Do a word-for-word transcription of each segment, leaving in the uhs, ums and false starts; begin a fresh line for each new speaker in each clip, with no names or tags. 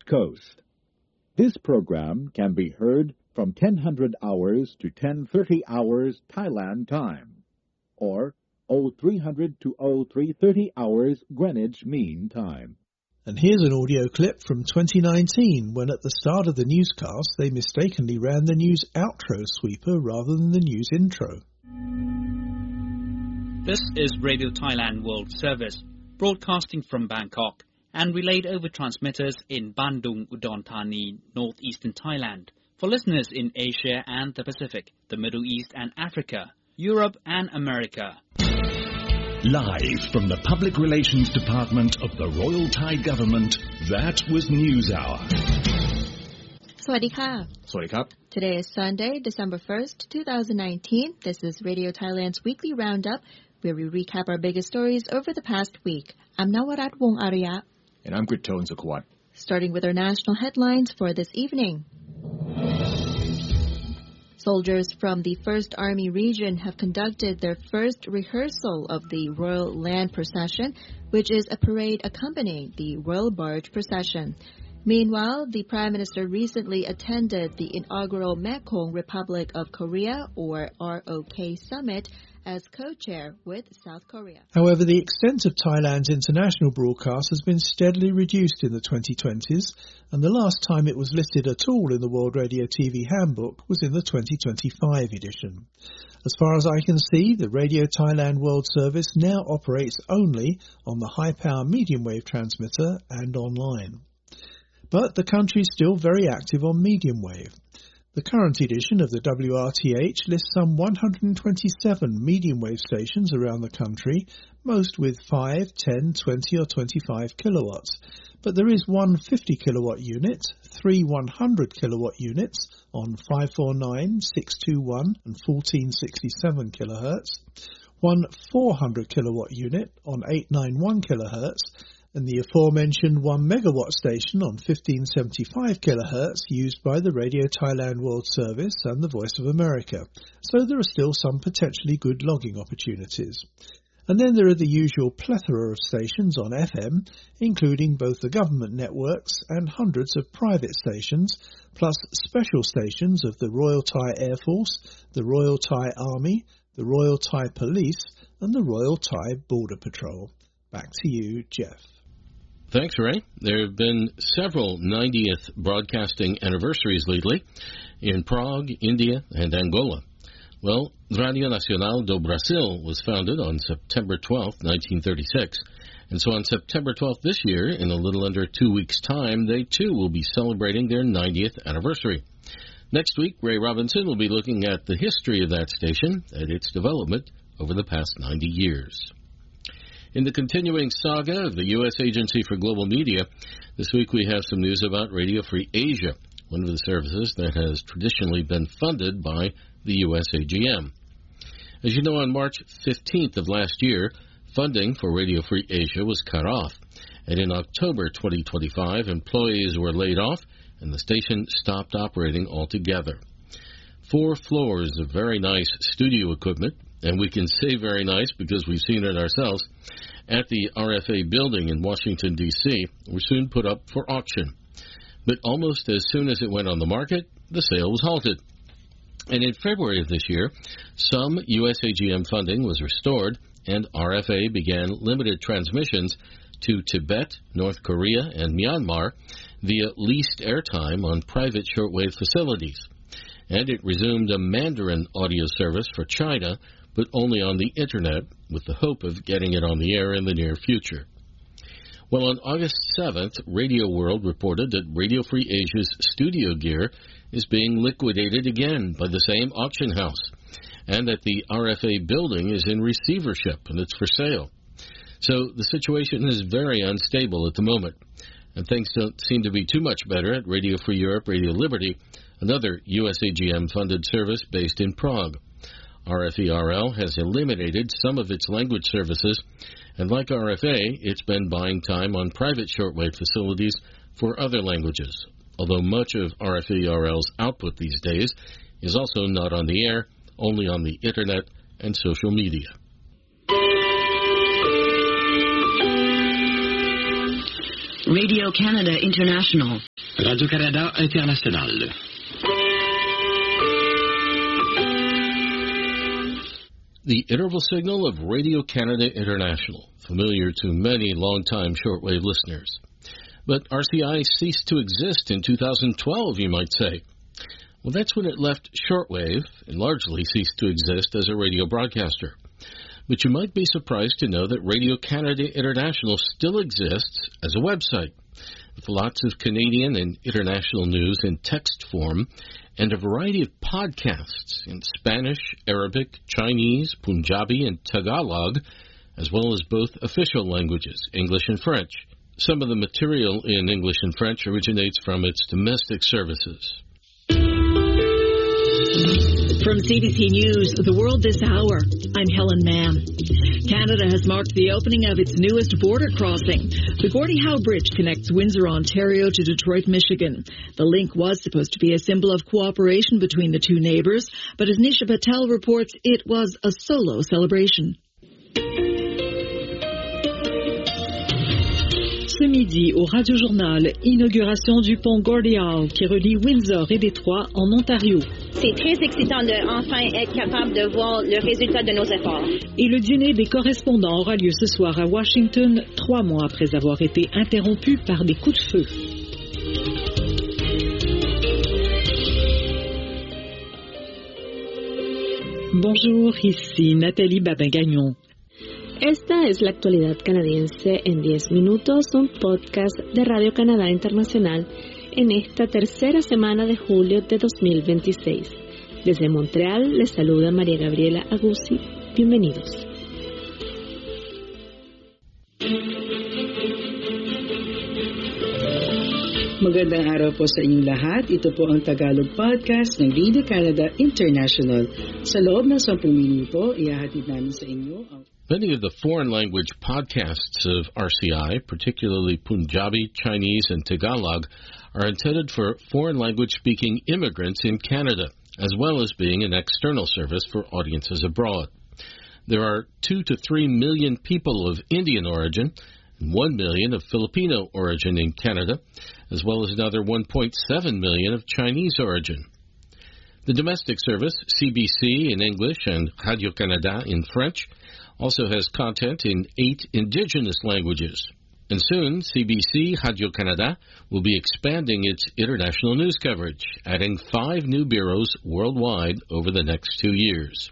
Coast. This program can be heard from ten hundred hours to ten thirty hours Thailand time, or oh three hundred to oh three thirty hours Greenwich Mean Time.
And here's an audio clip from twenty nineteen, when at the start of the newscast they mistakenly ran the news outro sweeper rather than the news intro.
This is Radio Thailand World Service, broadcasting from Bangkok and relayed over transmitters in Bandung, Udon Thani, northeastern Thailand, for listeners in Asia and the Pacific, the Middle East and Africa, Europe and America.
Live from the Public Relations Department of the Royal Thai Government, that was News Hour.
Sawadee ka.
Sawadee ka.
Today is Sunday, December first, twenty nineteen. This is Radio Thailand's weekly roundup, where we recap our biggest stories over the past week. I'm Nawarat Wong Arya.
And I'm Gritone Sukwat.
Starting with our national headlines for this evening. Soldiers from the first Army Region have conducted their first rehearsal of the Royal Land Procession, which is a parade accompanying the Royal Barge Procession. Meanwhile, the Prime Minister recently attended the inaugural Mekong Republic of Korea, or R O K Summit, as co-chair with South Korea.
However, the extent of Thailand's international broadcast has been steadily reduced in the twenty twenties, and the last time it was listed at all in the World Radio T V Handbook was in the twenty twenty-five edition. As far as I can see, the Radio Thailand World Service now operates only on the high-power medium-wave transmitter and online. But the country is still very active on medium wave. The current edition of the W R T H lists some one hundred twenty-seven medium wave stations around the country, most with five, ten, twenty or twenty-five kilowatts. But there is one fifty kilowatt unit, three one hundred kilowatt units on five forty-nine, six twenty-one and fourteen sixty-seven kilohertz, one four hundred kilowatt unit on eight ninety-one kilohertz, and the aforementioned one megawatt station on fifteen seventy-five kilohertz used by the Radio Thailand World Service and the Voice of America, so there are still some potentially good logging opportunities. And then there are the usual plethora of stations on F M, including both the government networks and hundreds of private stations, plus special stations of the Royal Thai Air Force, the Royal Thai Army, the Royal Thai Police, and the Royal Thai Border Patrol. Back to you, Jeff.
Thanks, Ray. There have been several ninetieth broadcasting anniversaries lately in Prague, India, and Angola. Well, Radio Nacional do Brasil was founded on September twelfth, nineteen thirty-six, and so on September twelfth this year, in a little under two weeks' time, they too will be celebrating their ninetieth anniversary. Next week, Ray Robinson will be looking at the history of that station and its development over the past ninety years. In the continuing saga of the U S Agency for Global Media, this week we have some news about Radio Free Asia, one of the services that has traditionally been funded by the U S A G M. As you know, on March fifteenth of last year, funding for Radio Free Asia was cut off, and in October twenty twenty-five, employees were laid off and the station stopped operating altogether. Four floors of very nice studio equipment, and we can say very nice because we've seen it ourselves, at the R F A building in Washington, D C, were soon put up for auction. But almost as soon as it went on the market, the sale was halted. And in February of this year, some U S A G M funding was restored, and R F A began limited transmissions to Tibet, North Korea, and Myanmar via leased airtime on private shortwave facilities. And it resumed a Mandarin audio service for China, but only on the Internet, with the hope of getting it on the air in the near future. Well, on August seventh, Radio World reported that Radio Free Asia's studio gear is being liquidated again by the same auction house, and that the R F A building is in receivership and it's for sale. So the situation is very unstable at the moment, and things don't seem to be too much better at Radio Free Europe, Radio Liberty, another U S A G M-funded service based in Prague. R F E R L has eliminated some of its language services, and like R F A, it's been buying time on private shortwave facilities for other languages, although much of R F E R L's output these days is also not on the air, only on the Internet and social media.
Radio-Canada International.
Radio-Canada International.
The interval signal of Radio-Canada International, familiar to many long-time shortwave listeners. But R C I ceased to exist in two thousand twelve, you might say. Well, that's when it left shortwave and largely ceased to exist as a radio broadcaster. But you might be surprised to know that Radio-Canada International still exists as a website, with lots of Canadian and international news in text form and a variety of podcasts in Spanish, Arabic, Chinese, Punjabi, and Tagalog, as well as both official languages, English and French. Some of the material in English and French originates from its domestic services.
From C B C News, The World This Hour, I'm Helen Mann. Canada has marked the opening of its newest border crossing. The Gordie Howe Bridge connects Windsor, Ontario to Detroit, Michigan. The link was supposed to be a symbol of cooperation between the two neighbors, but as Nisha Patel reports, it was a solo celebration. Ce midi, au Radio-Journal, inauguration du pont Gordie Howe qui relie Windsor et Détroit en Ontario.
C'est très excitant de enfin être capable de voir le résultat de nos efforts.
Et le dîner des correspondants aura lieu ce soir à Washington, trois mois après avoir été interrompu par des coups de feu. Bonjour, ici Nathalie Babin-Gagnon.
Esta es la actualidad canadiense en diez minutos, un podcast de Radio Canadá Internacional en esta tercera semana de julio de dos mil veintiséis. Desde Montreal les saluda María Gabriela Aguzzi. Bienvenidos.
Magandang araw po sa inyong lahat. Ito po ang Tagalog podcast ng Radio Canada International. Sa loob ng sampung minuto, ihahatid namin sa inyo ang...
Many of the foreign language podcasts of R C I, particularly Punjabi, Chinese, and Tagalog, are intended for foreign language speaking immigrants in Canada, as well as being an external service for audiences abroad. There are two to three million people of Indian origin and one million of Filipino origin in Canada, as well as another one point seven million of Chinese origin. The domestic service, C B C in English and Radio-Canada in French, also has content in eight indigenous languages. And soon, C B C Radio-Canada will be expanding its international news coverage, adding five new bureaus worldwide over the next two years.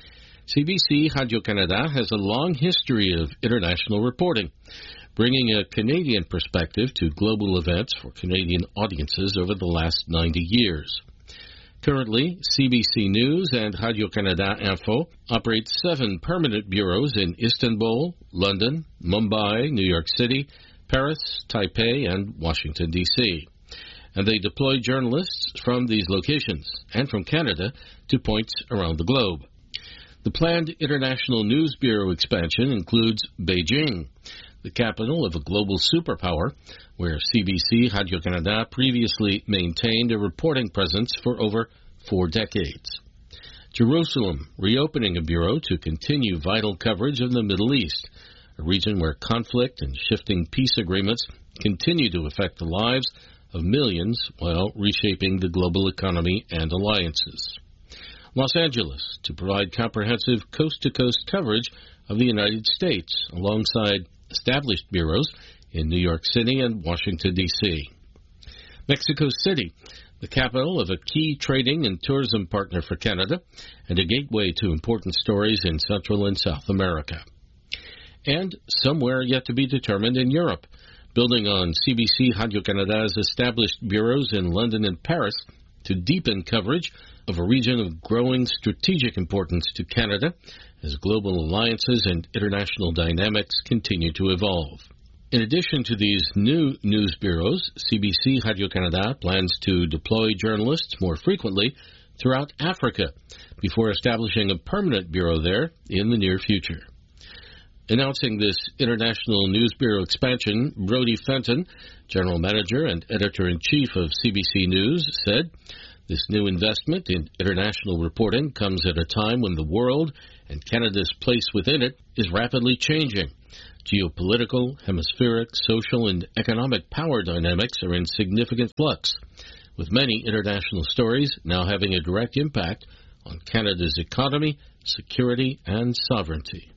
C B C Radio-Canada has a long history of international reporting, bringing a Canadian perspective to global events for Canadian audiences over the last ninety years. Currently, C B C News and Radio-Canada Info operate seven permanent bureaus in Istanbul, London, Mumbai, New York City, Paris, Taipei, and Washington, D C And they deploy journalists from these locations and from Canada to points around the globe. The planned International News Bureau expansion includes Beijing, the capital of a global superpower, where C B C Radio-Canada previously maintained a reporting presence for over four decades. Jerusalem, reopening a bureau to continue vital coverage of the Middle East, a region where conflict and shifting peace agreements continue to affect the lives of millions while reshaping the global economy and alliances. Los Angeles, to provide comprehensive coast-to-coast coverage of the United States alongside established bureaus in New York City and Washington, D C Mexico City, the capital of a key trading and tourism partner for Canada and a gateway to important stories in Central and South America. And somewhere yet to be determined in Europe, building on C B C Radio-Canada's established bureaus in London and Paris to deepen coverage of a region of growing strategic importance to Canada as global alliances and international dynamics continue to evolve. In addition to these new news bureaus, C B C Radio-Canada plans to deploy journalists more frequently throughout Africa before establishing a permanent bureau there in the near future. Announcing this International News Bureau expansion, Brody Fenton, General Manager and Editor-in-Chief of C B C News, said, "This new investment in international reporting comes at a time when the world and Canada's place within it is rapidly changing. Geopolitical, hemispheric, social, and economic power dynamics are in significant flux, with many international stories now having a direct impact on Canada's economy, security, and sovereignty.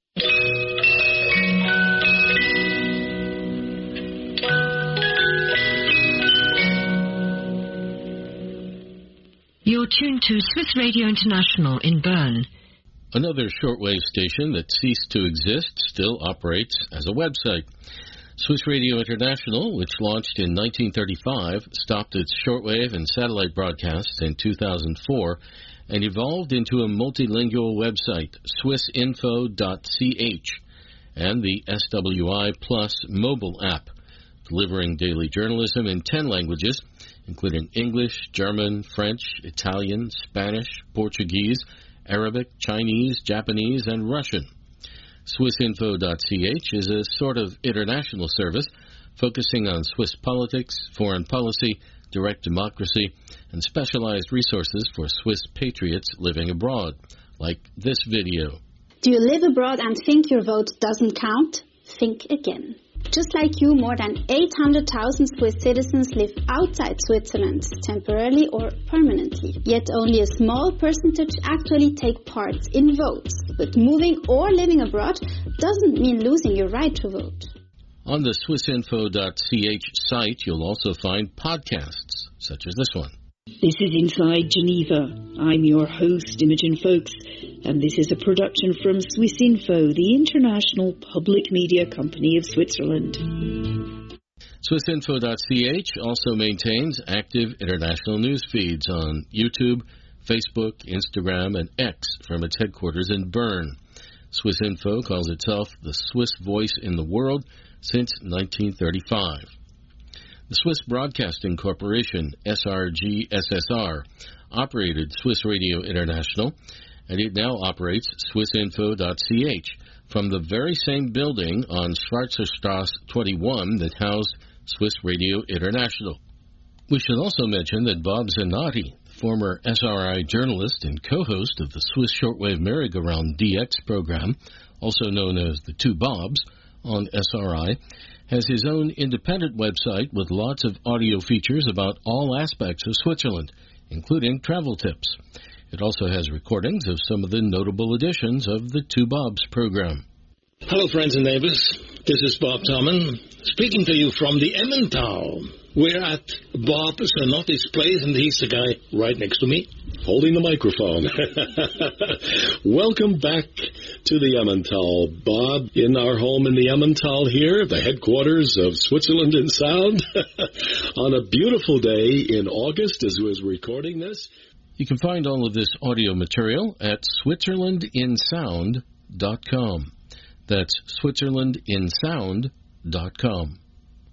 You're tuned to Swiss Radio International in Bern.
Another shortwave station that ceased to exist still operates as a website. Swiss Radio International, which launched in nineteen thirty-five, stopped its shortwave and satellite broadcasts in two thousand four and evolved into a multilingual website, swiss info dot c h, and the S W I Plus mobile app, delivering daily journalism in ten languages, including English, German, French, Italian, Spanish, Portuguese, Arabic, Chinese, Japanese, and Russian. swiss info dot c h is a sort of international service focusing on Swiss politics, foreign policy, direct democracy, and specialized resources for Swiss patriots living abroad, like this video.
Do you live abroad and think your vote doesn't count? Think again. Just like you, more than eight hundred thousand Swiss citizens live outside Switzerland, temporarily or permanently. Yet only a small percentage actually take part in votes. But moving or living abroad doesn't mean losing your right to vote.
On the swiss info dot c h site, you'll also find podcasts, such as this one.
This is Inside Geneva. I'm your host, Imogen Folks, and this is a production from Swissinfo, the international public media company of Switzerland.
swiss info dot c h also maintains active international news feeds on YouTube, Facebook, Instagram, and X from its headquarters in Bern. Swissinfo calls itself the Swiss voice in the world since nineteen thirty-five. The Swiss Broadcasting Corporation, S R G S S R, operated Swiss Radio International, and it now operates swiss info dot c h from the very same building on Schweizerstrasse twenty-one that housed Swiss Radio International. We should also mention that Bob Zanotti, former S R I journalist and co-host of the Swiss Shortwave Merry-Go-Round D X program, also known as the Two Bobs, on S R I, has his own independent website with lots of audio features about all aspects of Switzerland, including travel tips. It also has recordings of some of the notable editions of the Two Bobs program.
Hello, friends and neighbors. This is Bob Tommen, speaking to you from the Emmental. We're at Bob Zanotti's place, and he's the guy right next to me, holding the microphone. Welcome back to the Emmental, Bob, in our home in the Emmental here, the headquarters of Switzerland in Sound, on a beautiful day in August as we was recording this.
You can find all of this audio material at switzerland in sound dot com. That's switzerland in sound dot com.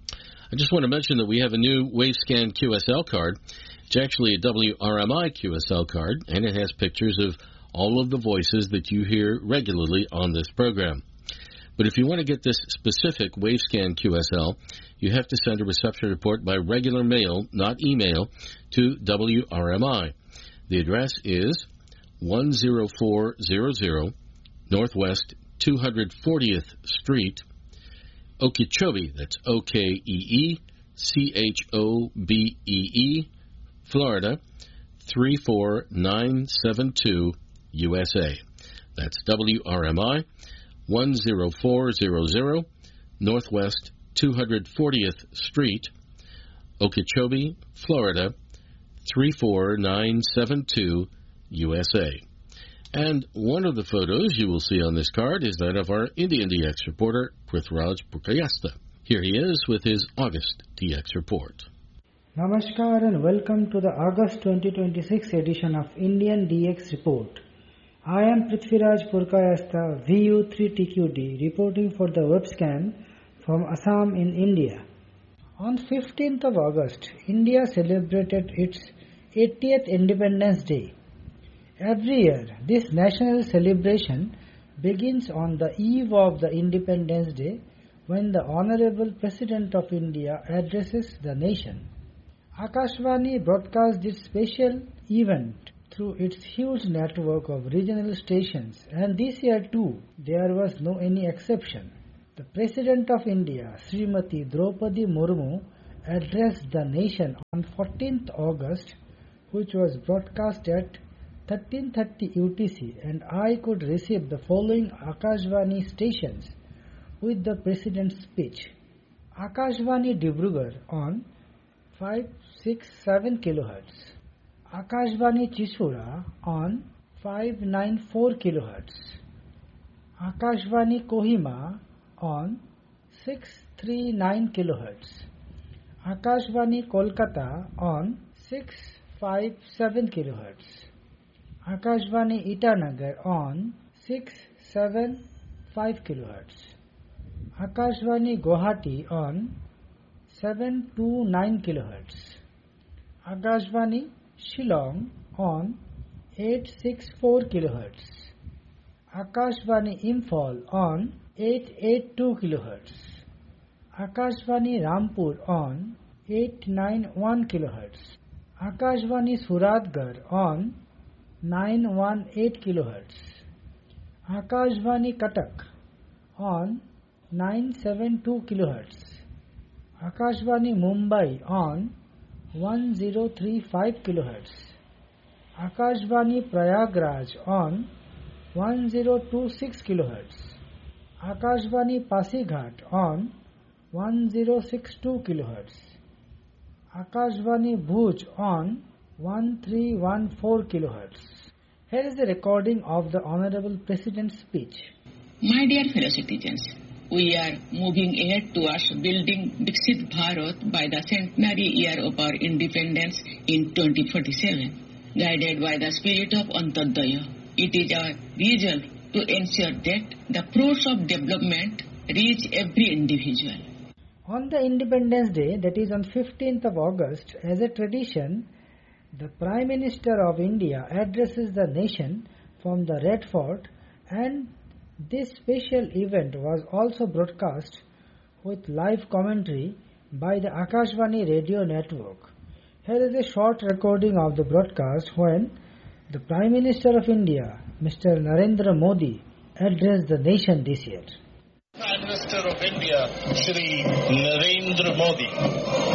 I just want to mention that we have a new WaveScan Q S L card. It's actually a W R M I Q S L card, and it has pictures of all of the voices that you hear regularly on this program. But if you want to get this specific WaveScan Q S L, you have to send a reception report by regular mail, not email, to W R M I. The address is one oh four hundred Northwest two hundred fortieth Street, Okeechobee, that's O K E E C H O B E E, Florida, three four nine seven two, U S A. That's W R M I, one oh four hundred Northwest two hundred fortieth Street, Okeechobee, Florida, three four nine seven two, U S A. And one of the photos you will see on this card is that of our Indian D X reporter, Prithviraj Purkayastha. Here he is with his August D X report.
Namaskar and welcome to the August twenty twenty-six edition of Indian D X report. I am Prithviraj Purkayastha, V U three T Q D, reporting for the WebScan from Assam in India. On fifteenth of August, India celebrated its eightieth Independence Day. Every year, this national celebration begins on the eve of the Independence Day when the Honorable President of India addresses the nation. Akashvani broadcasts this special event through its huge network of regional stations, and this year too there was no any exception. The President of India, Srimati Draupadi Murmu, addressed the nation on fourteenth August, which was broadcast at thirteen thirty U T C, and I could receive the following Akashvani stations with the President's speech. Akashvani Dibrugarh on five sixty-seven kilohertz. Akashvani Chisura on five ninety-four kilohertz. Akashvani Kohima on six thirty-nine kilohertz. Akashvani Kolkata on six fifty-seven kilohertz. Akashvani Itanagar on six seventy-five kilohertz. Akashvani Guwahati on seven twenty-nine kilohertz. Akashvani Shillong on eight sixty-four kilohertz. Akashvani Imphal on eight eighty-two kilohertz. Akashvani Rampur on eight ninety-one kilohertz. Akashvani Suratgarh on nine eighteen kilohertz. Akashvani Cuttack on nine seventy-two kilohertz. Akashvani Mumbai on ten thirty-five kilohertz. Akashvani Prayagraj on ten twenty-six kilohertz. Akashvani Pasighat on ten sixty-two kilohertz. Akashvani Bhuj on thirteen fourteen kilohertz. Here is a recording of the Honorable President's speech.
My dear fellow citizens, we are moving ahead towards building Viksit Bharat by the centenary year of our independence in twenty forty-seven. Guided by the spirit of Antodaya, it is our resolve to ensure that the fruits of development reach every individual.
On the Independence Day, that is on fifteenth of August, as a tradition, the Prime Minister of India addresses the nation from the Red Fort, and this special event was also broadcast with live commentary by the Akashvani Radio Network. Here is a short recording of the broadcast when the Prime Minister of India, Mister Narendra Modi, addressed the nation this year.
Prime Minister of India, Shri Narendra Modi,